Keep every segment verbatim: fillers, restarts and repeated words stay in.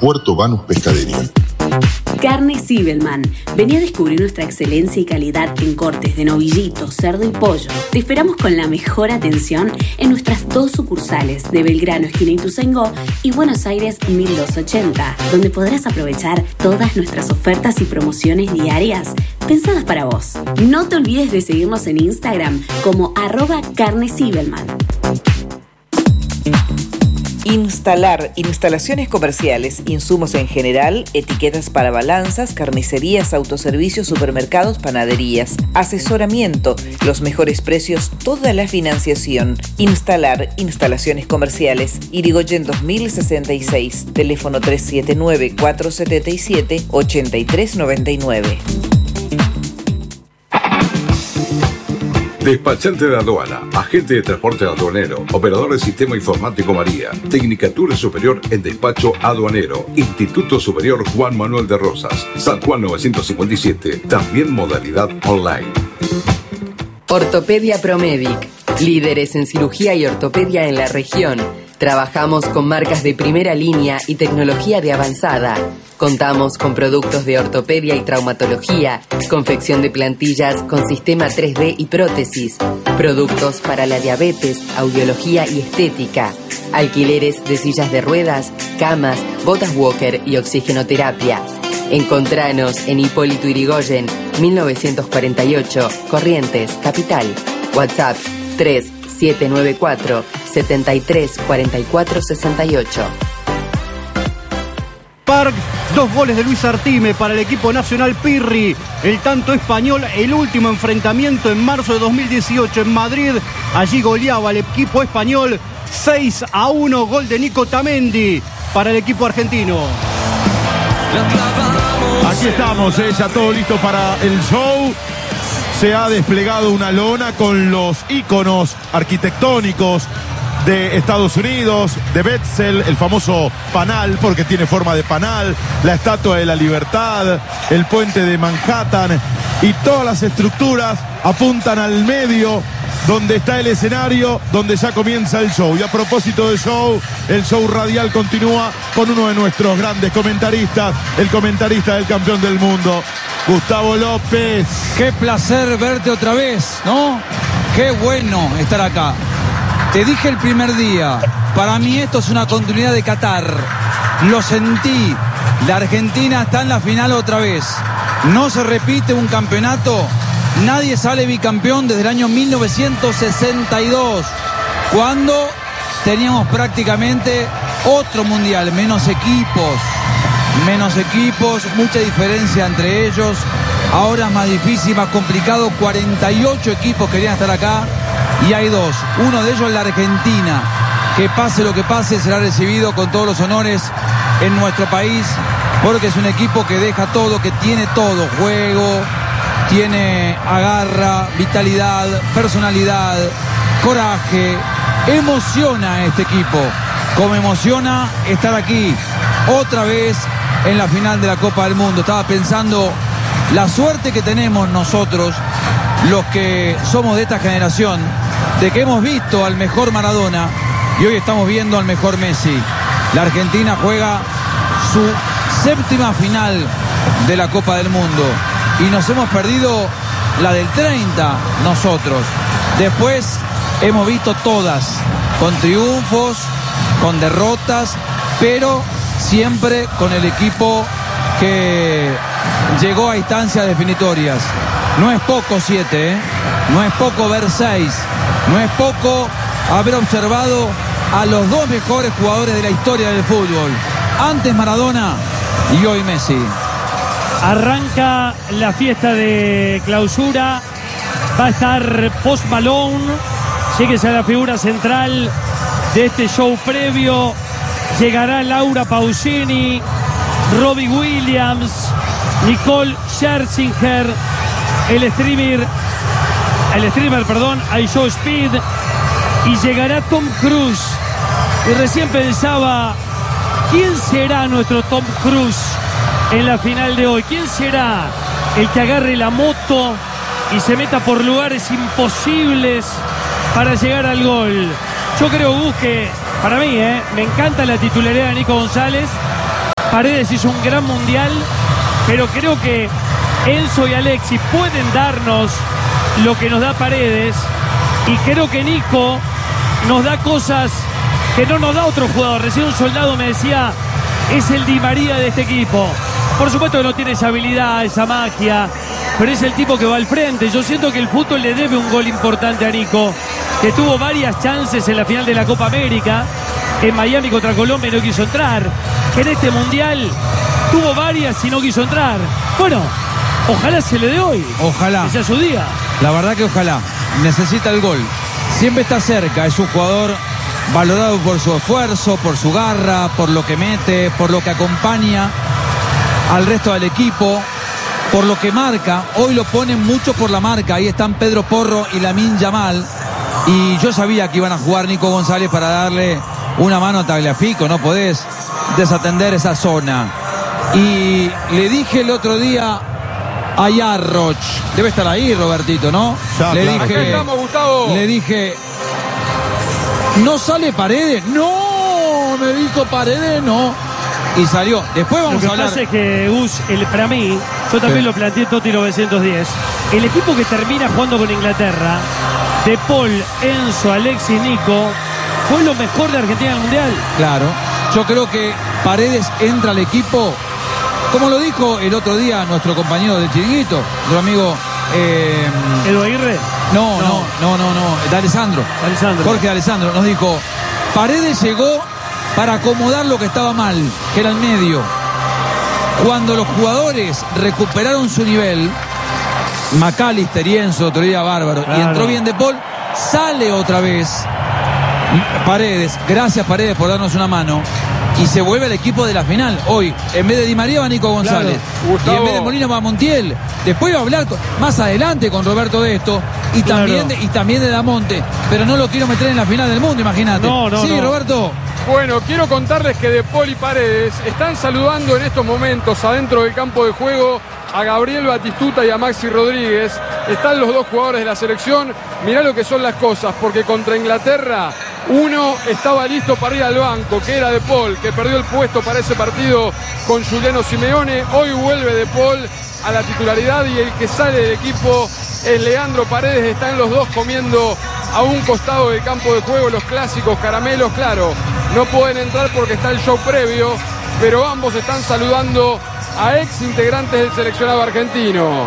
Puerto Banús Pescadería. Carne Zibelman. Vení a descubrir nuestra excelencia y calidad en cortes de novillito, cerdo y pollo. Te esperamos con la mejor atención en nuestras dos sucursales de Belgrano, esquina Ituzaingó, y Buenos Aires mil doscientos ochenta, donde podrás aprovechar todas nuestras ofertas y promociones diarias pensadas para vos. No te olvides de seguirnos en Instagram como arroba Carne Zibelman. Instalar, instalaciones comerciales, insumos en general, etiquetas para balanzas, carnicerías, autoservicios, supermercados, panaderías, asesoramiento, los mejores precios, toda la financiación. Instalar, instalaciones comerciales, Irigoyen dos mil sesenta y seis, teléfono tres siete nueve, cuatro siete siete, ocho tres nueve nueve. Despachante de aduana, agente de transporte aduanero, operador del sistema informático María, Tecnicatura Superior en Despacho Aduanero, Instituto Superior Juan Manuel de Rosas, San Juan novecientos cincuenta y siete, también modalidad online. Ortopedia Promedic, líderes en cirugía y ortopedia en la región. Trabajamos con marcas de primera línea y tecnología de avanzada. Contamos con productos de ortopedia y traumatología, confección de plantillas con sistema tres D y prótesis, productos para la diabetes, audiología y estética, alquileres de sillas de ruedas, camas, botas walker y oxigenoterapia. Encontranos en Hipólito Yrigoyen, mil novecientos cuarenta y ocho, Corrientes, Capital. WhatsApp tres siete nueve cuatro, siete tres cuatro cuatro seis ocho. Park, dos goles de Luis Artime para el equipo nacional Pirri. El tanto español, el último enfrentamiento en marzo de dos mil dieciocho en Madrid. Allí goleaba el equipo español seis a uno, gol de Nico Tamendi para el equipo argentino. Aquí estamos, eh, ya todo listo para el show. Se ha desplegado una lona con los íconos arquitectónicos de Estados Unidos, de Betzel, el famoso panal, porque tiene forma de panal, la Estatua de la Libertad, el puente de Manhattan, y todas las estructuras apuntan al medio, donde está el escenario, donde ya comienza el show. Y a propósito de show, el show radial continúa con uno de nuestros grandes comentaristas, el comentarista del campeón del mundo, Gustavo López. Qué placer verte otra vez, ¿no? Qué bueno estar acá. Te dije el primer día, para mí esto es una continuidad de Qatar. Lo sentí. La Argentina está en la final otra vez. No se repite un campeonato. Nadie sale bicampeón desde el año mil novecientos sesenta y dos, cuando teníamos prácticamente otro mundial, menos equipos. Menos equipos, mucha diferencia entre ellos. Ahora es más difícil, más complicado. cuarenta y ocho equipos querían estar acá. Y hay dos, uno de ellos la Argentina, que pase lo que pase será recibido con todos los honores en nuestro país, porque es un equipo que deja todo, que tiene todo, juego, tiene agarra, vitalidad, personalidad, coraje, emociona a este equipo, como emociona estar aquí otra vez en la final de la Copa del Mundo. Estaba pensando la suerte que tenemos nosotros, los que somos de esta generación, de que hemos visto al mejor Maradona y hoy estamos viendo al mejor Messi. La Argentina juega su séptima final de la Copa del Mundo y nos hemos perdido la del treinta nosotros. Después hemos visto todas, con triunfos, con derrotas, pero siempre con el equipo que llegó a instancias definitorias. No es poco siete, ¿eh? No es poco ver seis. No es poco haber observado a los dos mejores jugadores de la historia del fútbol. Antes Maradona y hoy Messi. Arranca la fiesta de clausura. Va a estar Post Malone. Lléguese a la figura central de este show previo. Llegará Laura Pausini, Robbie Williams, Nicole Scherzinger, el streamer, el streamer, perdón, Joe Speed, y llegará Tom Cruise. Y recién pensaba, ¿quién será nuestro Tom Cruise en la final de hoy? ¿Quién será el que agarre la moto y se meta por lugares imposibles para llegar al gol? Yo creo, Gus, que para mí, eh, me encanta la titularidad de Nico González, Paredes hizo un gran mundial, pero creo que Enzo y Alexis pueden darnos lo que nos da Paredes, y creo que Nico nos da cosas que no nos da otro jugador. Recién un soldado me decía, es el Di María de este equipo. Por supuesto que no tiene esa habilidad, esa magia, pero es el tipo que va al frente. Yo siento que el fútbol le debe un gol importante a Nico, que tuvo varias chances en la final de la Copa América, en Miami contra Colombia, y no quiso entrar. Que en este Mundial tuvo varias y no quiso entrar. Bueno, ojalá se le dé hoy. Ojalá. Que sea su día. La verdad que ojalá. Necesita el gol. Siempre está cerca. Es un jugador valorado por su esfuerzo, por su garra, por lo que mete, por lo que acompaña al resto del equipo, por lo que marca. Hoy lo ponen mucho por la marca. Ahí están Pedro Porro y Lamine Yamal. Y yo sabía que iban a jugar Nico González para darle una mano a Tagliafico. No podés desatender esa zona. Y le dije el otro día a Yarroch, debe estar ahí Robertito, ¿no? Ya, le claro. dije, estamos, Gustavo. le dije, ¿no sale Paredes? No, me dijo Paredes, no. Y salió. Después vamos Lo que a hablar. pasa es que, Gus, el, para mí, yo también Sí. lo planteé en Toti novecientos diez, el equipo que termina jugando con Inglaterra, De Paul, Enzo, Alexis, Nico, fue lo mejor de Argentina en el Mundial. Claro. Yo creo que Paredes entra al equipo, como lo dijo el otro día nuestro compañero del Chiringuito, nuestro amigo eh, ¿Edu Aguirre? No, no, no, no, no, de Alessandro. Alessandro. Jorge de Alessandro nos dijo, Paredes llegó para acomodar lo que estaba mal, que era el medio. Cuando los jugadores recuperaron su nivel, McAllister y Enzo, otro día bárbaro, Claro. y entró bien De Paul, sale otra vez Paredes. Gracias, Paredes, por darnos una mano. Y se vuelve al equipo de la final. Hoy, en vez de Di María va Nico González. Claro. Y en vez de Molina va Montiel. Después va a hablar con- más adelante con Roberto de esto. Y, Claro. también de, y también de Damonte. Pero no lo quiero meter en la final del mundo, imagínate. No, no, sí, no. Roberto. Bueno, quiero contarles que De Paul y Paredes están saludando en estos momentos adentro del campo de juego a Gabriel Batistuta y a Maxi Rodríguez. Están los dos jugadores de la selección. Mirá lo que son las cosas, porque contra Inglaterra uno estaba listo para ir al banco, que era De Paul, que perdió el puesto para ese partido con Juliano Simeone. Hoy vuelve De Paul a la titularidad y el que sale del equipo es Leandro Paredes. Están los dos comiendo a un costado del campo de juego los clásicos caramelos. Claro, no pueden entrar porque está el show previo, pero ambos están saludando a ex integrantes del seleccionado argentino.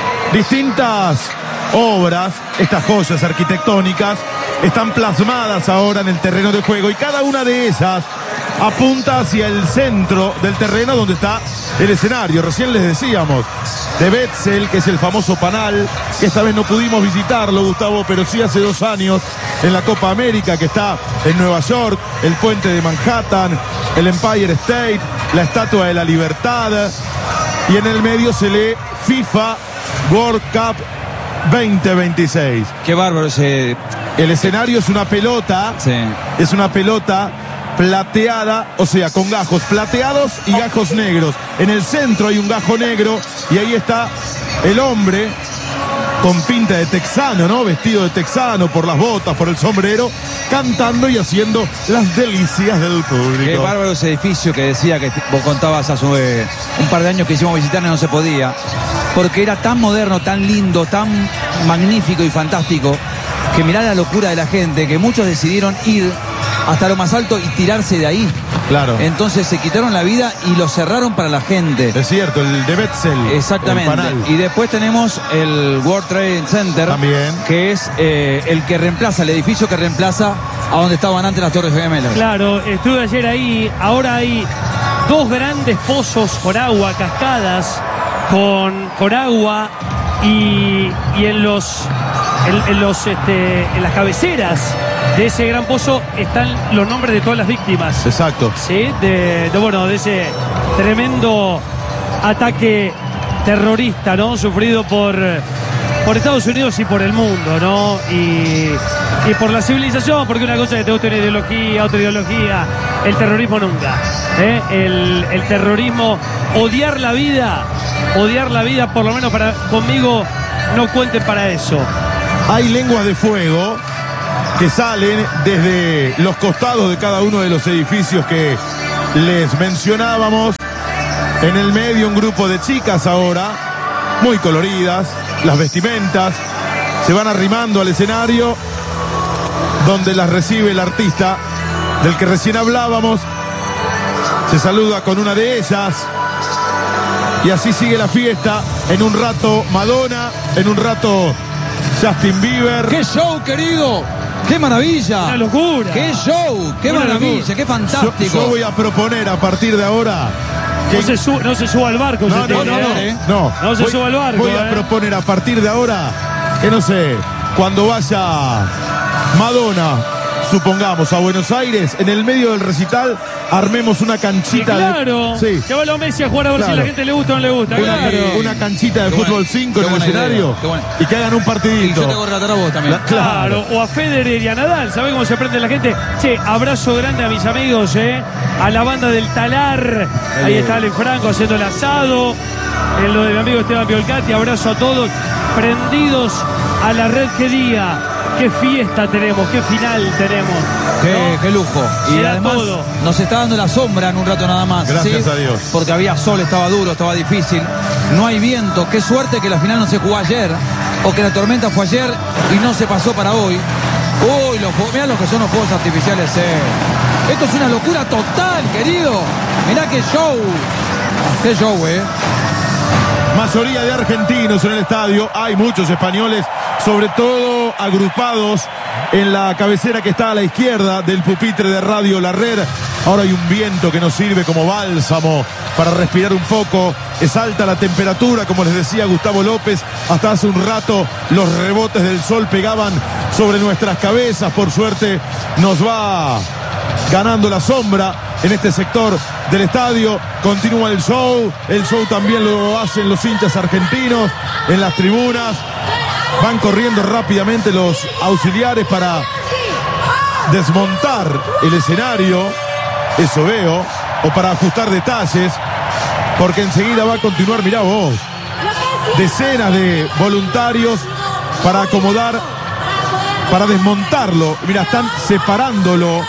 Distintas obras, estas joyas arquitectónicas, están plasmadas ahora en el terreno de juego y cada una de ellas apunta hacia el centro del terreno donde está el escenario. Recién les decíamos de Betzel, que es el famoso Panal, que esta vez no pudimos visitarlo, Gustavo, pero sí hace dos años en la Copa América, que está en Nueva York, el puente de Manhattan, el Empire State, la Estatua de la Libertad, y en el medio se lee FIFA World Cup veinte veintiséis. Qué bárbaro ese. El escenario es una pelota, Sí. es una pelota plateada, o sea, con gajos plateados y gajos negros. En el centro hay un gajo negro y ahí está el hombre con pinta de texano, ¿no? Vestido de texano, por las botas, por el sombrero, cantando y haciendo las delicias del público. Qué bárbaro ese edificio que decía que vos contabas hace eh, un par de años que hicimos visitar y no se podía. Porque era tan moderno, tan lindo, tan magnífico y fantástico, que mirá la locura de la gente, que muchos decidieron ir hasta lo más alto y tirarse de ahí. Claro. Entonces se quitaron la vida y lo cerraron para la gente. Es cierto, el de Betzel. Exactamente. El Panal. Y después tenemos el World Trade Center, También. que es eh, el que reemplaza, el edificio que reemplaza a donde estaban antes las Torres Gemelas. Claro, estuve ayer ahí. Ahora hay dos grandes pozos con agua, cascadas con, con agua, y, y en los en, en los este, en las cabeceras de ese gran pozo están los nombres de todas las víctimas. Exacto. Sí, de, de, bueno, de ese tremendo ataque terrorista, ¿no? Sufrido por, por Estados Unidos y por el mundo, ¿no? Y, y por la civilización, porque una cosa es que te gusta una ideología, otra ideología, el terrorismo nunca. ¿eh? El, el terrorismo, odiar la vida, odiar la vida, por lo menos para conmigo, no cuenten para eso. Hay lenguas de fuego que salen desde los costados de cada uno de los edificios que les mencionábamos. En el medio un grupo de chicas ahora, muy coloridas, las vestimentas, se van arrimando al escenario donde las recibe el artista del que recién hablábamos. Se saluda con una de ellas y así sigue la fiesta. En un rato Madonna, en un rato Justin Bieber. ¡Qué show, querido! ¡Qué maravilla! ¡Una locura! ¡Qué show! ¡Qué Una maravilla! locura. ¡Qué fantástico! Yo, yo voy a proponer a partir de ahora que... No se, su- no se suba al barco. No, usted no, tiene, no, no, ¿eh? no. No se voy, suba al barco. Voy a ¿eh? proponer a partir de ahora que, no sé, cuando vaya Madonna, supongamos, a Buenos Aires, en el medio del recital, armemos una Y canchita claro, de... Sí. que va a Messi a jugar a ver Claro. si la gente le gusta o no le gusta. Una, Claro. una canchita de Qué fútbol buena- cinco qué en el buena escenario idea, qué buena. y que hagan un Y partidito. yo te hago relatar a vos también. La- claro. Claro, o a Federer y a Nadal, ¿sabés cómo se prende la gente? Che, abrazo grande a mis amigos, ¿eh? A la banda del Talar, ahí está Ale Franco haciendo el asado, en lo de mi amigo Esteban Piolcati, abrazo a todos, prendidos a la red. Qué día, qué fiesta tenemos, qué final tenemos. Qué, ¿no? qué lujo. Y Será además todo. nos está dando la sombra en un rato nada más. Gracias ¿sí? a Dios. Porque había sol, estaba duro, estaba difícil. No hay viento. Qué suerte que la final no se jugó ayer. O que la tormenta fue ayer y no se pasó para hoy. Uy, los, mirá lo que son los fuegos artificiales. Eh. Esto es una locura total, querido. Mirá qué show. Qué show, eh. Mayoría de argentinos en el estadio, hay muchos españoles, sobre todo agrupados en la cabecera que está a la izquierda del pupitre de Radio La Red. Ahora hay un viento que nos sirve como bálsamo para respirar un poco. Es alta la temperatura, como les decía Gustavo López. Hasta hace un rato los rebotes del sol pegaban sobre nuestras cabezas. Por suerte nos va ganando la sombra en este sector del estadio. Continúa el show. El show también lo hacen los hinchas argentinos en las tribunas. Van corriendo rápidamente los auxiliares para desmontar el escenario. Eso veo. O para ajustar detalles. Porque enseguida va a continuar, mirá vos, decenas de voluntarios para acomodar, para desmontarlo. Mirá, están separándolo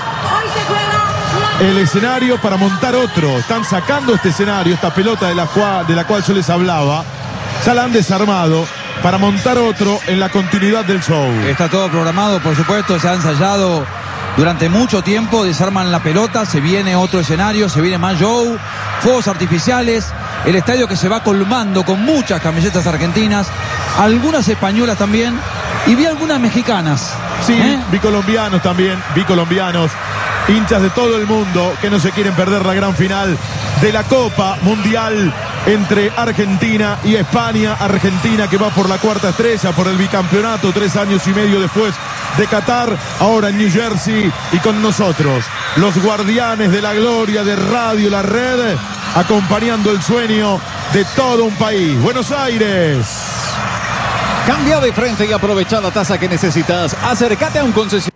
el escenario para montar otro. Están sacando este escenario, esta pelota de la cual, de la cual yo les hablaba. Ya la han desarmado para montar otro en la continuidad del show. Está todo programado, por supuesto, se ha ensayado durante mucho tiempo, desarman la pelota, se viene otro escenario, se viene más show, fuegos artificiales, el estadio que se va colmando con muchas camisetas argentinas, algunas españolas también, y vi algunas mexicanas. Sí, ¿Eh? vi colombianos también, vi colombianos, hinchas de todo el mundo que no se quieren perder la gran final de la Copa Mundial entre Argentina y España. Argentina que va por la cuarta estrella, por el bicampeonato, tres años y medio después de Qatar, ahora en New Jersey, y con nosotros, los guardianes de la gloria de Radio La Red, acompañando el sueño de todo un país. Buenos Aires. Cambia de frente y aprovecha la tasa que necesitas. Acércate a un concesionario.